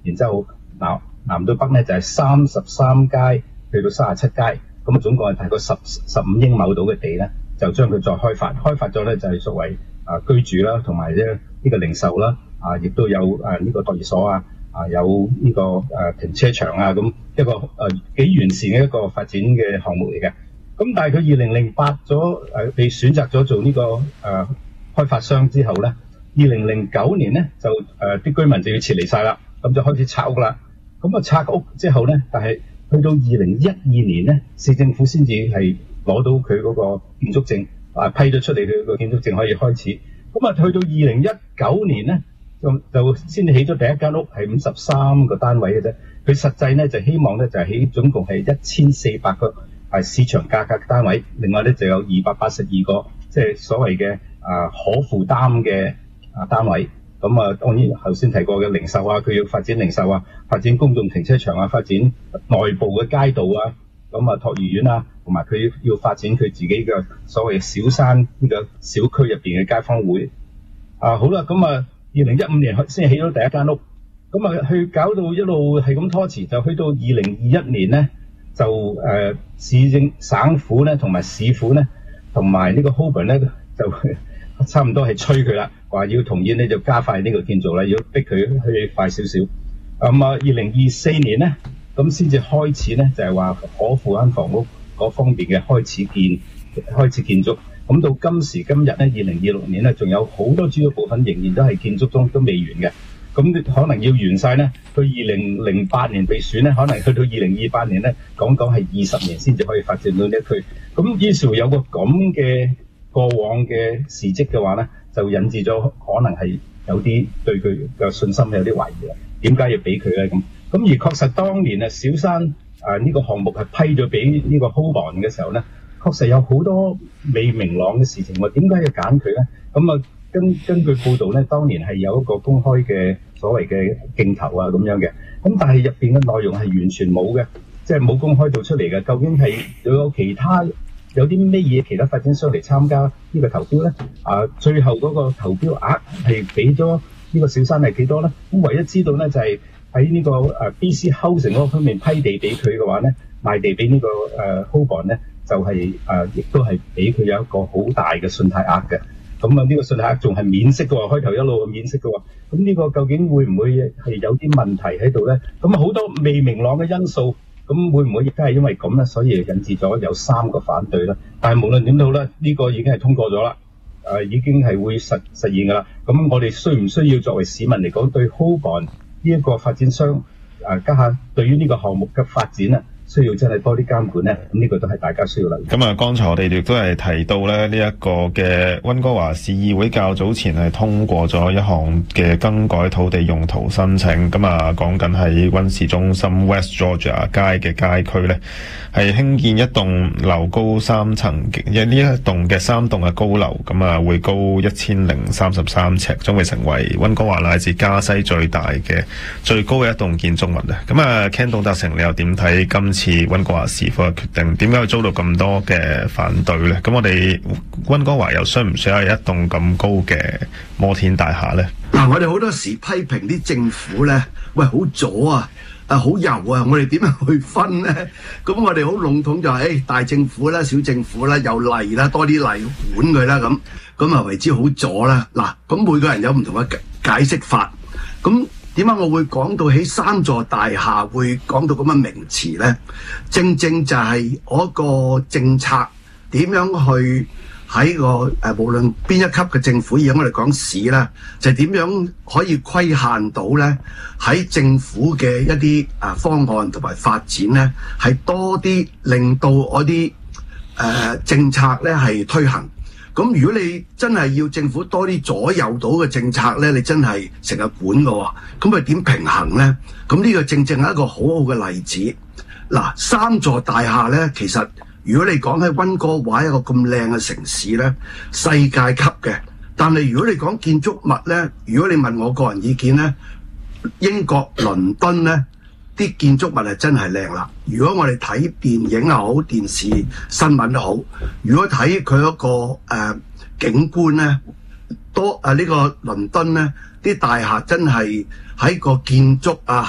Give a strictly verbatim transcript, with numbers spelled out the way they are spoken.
然之後南南到北咧就係三十三街去到三十七街，咁啊總共係大概十十五英畝度嘅地咧，就將佢再開發，開發咗咧就係作為啊居住啦，同埋咧呢個零售啦，啊亦都有誒呢個托兒所啊，啊有呢個誒停車場啊，咁一個誒幾完善嘅一個發展嘅項目嚟嘅。咁但係佢二零零八咗誒被選擇咗做呢個誒開發商之後咧，二零零九年咧就誒啲居民就要撤離晒啦，咁就開始拆屋啦。咁啊拆屋之後咧，但係去到二零一二年咧，市政府先至係攞到佢嗰個建築證，啊批咗出嚟佢個建築證可以開始。咁啊去到二零一九年咧，就就先至起咗第一間屋，係五十三個單位嘅啫。佢實際咧就希望咧就係起總共係一千四百個係市場價格嘅單位，另外咧就有二百八十二個即係所謂嘅啊可負擔嘅啊單位。咁啊當然頭先提過嘅零售啊，佢要發展零售啊，發展公眾停車場啊，發展內部嘅街道啊，咁啊托兒院啊，同埋佢要發展佢自己嘅所謂小山呢個小區入邊嘅街坊會。啊好啦，咁啊二零一五年先起咗第一間屋，咁啊去搞到一路係咁拖遲，就去到二零二一年咧，就誒、呃、市政省府咧同埋市府咧同埋呢個 Holborn 咧就差唔多係催佢啦，話要同意咧就加快呢個建造啦，要逼佢去快少少。咁啊二零二四年咧，咁先至開始咧就係、是、話可負擔房屋嗰方面嘅開始建開始建築。咁到今時今日咧，二零二六年咧，仲有好多主要部分仍然都係建築中，都未完嘅。咁可能要完晒咧，佢二零零八年被選咧，可能去到二零二八年咧，講講係二十年先至可以發展到呢一區。咁於是乎有個咁嘅過往嘅事蹟嘅話咧，就引致咗可能係有啲對佢嘅信心有啲懷疑啦。點解要俾佢咧？咁咁而確實當年啊，小山啊呢個項目係批咗俾呢個 Holborn 嘅時候咧，確實有好多未明朗嘅事情喎。點解要揀佢咧？咁啊根根據報道咧，當年係有一個公開嘅所謂嘅競投啊咁樣嘅。咁但係入邊嘅內容係完全冇嘅，即係冇公開到出嚟嘅。究竟係有其他有啲咩嘢其他發展商嚟參加呢個投標咧？啊，最後嗰個投標額係俾咗呢個小山係幾多咧？咁唯一知道咧就係喺呢個誒 B C Housing 嗰個方面批地俾佢嘅話咧，賣地俾呢個誒 Holborn 咧。就係、是、誒、呃，亦都係俾佢有一個好大嘅信貸額嘅。咁啊，呢個信貸額仲係免息嘅喎，開頭一路免息嘅喎。咁呢個究竟會唔會係有啲問題喺度咧？咁啊，好多未明朗嘅因素，咁會唔會亦都係因為咁咧，所以引致咗有三個反對咧？但係無論點都好咧，呢、這個已經係通過咗啦，誒、呃、已經係會實實現㗎啦。咁我哋需唔需要作為市民嚟講，對 Holborn 呢一個發展商誒、呃、家下對於呢個項目嘅發展啊？需要真係多啲監管咧，咁呢個都係大家需要留意。 咁啊，剛才我哋亦都係提到咧，呢一個嘅溫哥華市議會較早前係通過咗一項嘅更改土地用途申請。咁啊，講緊喺溫市中心 West Georgia 街嘅街區咧，係興建一棟樓高三層嘅呢一棟嘅三棟嘅高樓，咁啊會高一千零三十三尺，將會成為溫哥華乃至加西最大嘅最高嘅一棟建築物啊！咁啊，Ken 董達成，你又點睇今次溫哥華市府嘅決定？點解會遭到咁多嘅反對咧？咁我哋溫哥華又需唔需要一棟咁高嘅摩天大廈咧？ 嗱，我哋好多時批評啲政府咧，喂，好左啊！啊，好油啊！我哋點樣去分咧？咁我哋好籠統就係、是，誒、哎、大政府啦、小政府啦、有例啦、多啲例管佢啦，咁咁啊為之好左啦。嗱，咁每個人有唔同嘅解釋法。咁點解我會講到起三座大廈會講到咁嘅名詞咧？正正就係嗰個政策點樣去喺個誒、呃，無論邊一級嘅政府，而家我哋講市啦，就點、是、樣可以規限到咧？喺政府嘅一啲啊方案同埋發展咧，係多啲令到嗰啲誒政策咧係推行。咁如果你真係要政府多啲左右到嘅政策咧，你真係成日管嘅喎，咁咪點平衡咧？咁呢個正正係一個好好嘅例子。嗱，三座大廈咧，其實如果你講喺溫哥華一個咁靚嘅城市咧，世界級嘅。但係如果你講建築物咧，如果你問我個人意見咧，英國倫敦咧啲建築物係真係靚啦。如果我哋睇電影又好，電視新聞都好，如果睇佢嗰個誒、呃、景觀咧，多誒、呃這個、呢個倫敦咧啲大廈真係喺個建築啊。